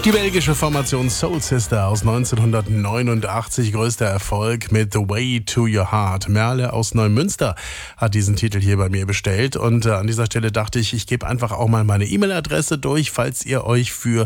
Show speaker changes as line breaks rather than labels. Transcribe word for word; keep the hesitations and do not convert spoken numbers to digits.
Die belgische Formation Soul Sister aus neunzehnhundertneunundachtzig, größter Erfolg mit The Way to Your Heart. Merle aus Neumünster hat diesen Titel hier bei mir bestellt und äh, an dieser Stelle dachte ich, ich gebe einfach auch mal meine E-Mail-Adresse durch, falls ihr euch für